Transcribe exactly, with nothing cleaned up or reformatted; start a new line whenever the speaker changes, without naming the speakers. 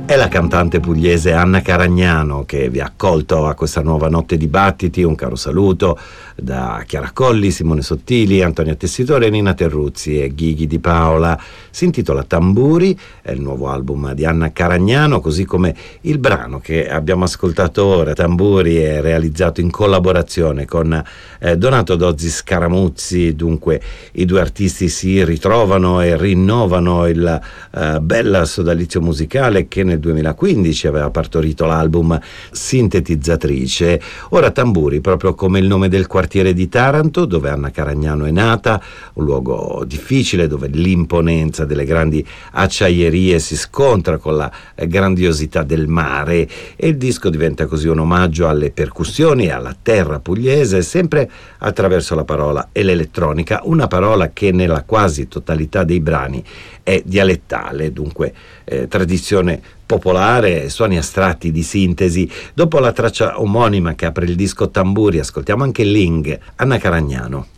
È la cantante pugliese Anna Caragnano che vi ha accolto a questa nuova notte di battiti. Un caro saluto da Chiara Colli, Simone Sottili, Antonia Tessitore, Nina Terruzzi e Ghighi Di Paola. Si intitola Tamburi, è il nuovo album di Anna Caragnano, così come il brano che abbiamo ascoltato ora. Tamburi è realizzato in collaborazione con eh, Donato Dozzi Scaramuzzi. Dunque i due artisti si ritrovano e rinnovano il eh, bel sodalizio musicale che nel duemilaquindici aveva partorito l'album Sintetizzatrice. Ora Tamburi, proprio come il nome del quartiere di Taranto dove Anna Caragnano è nata, un luogo difficile dove l'imponenza delle grandi acciaierie si scontra con la grandiosità del mare, e il disco diventa così un omaggio alle percussioni e alla terra pugliese, sempre attraverso la parola e l'elettronica, una parola che nella quasi totalità dei brani è dialettale, dunque eh, tradizione popolare, suoni astratti di sintesi. Dopo la traccia omonima che apre il disco Tamburi ascoltiamo anche Ling, Anna Caragnano.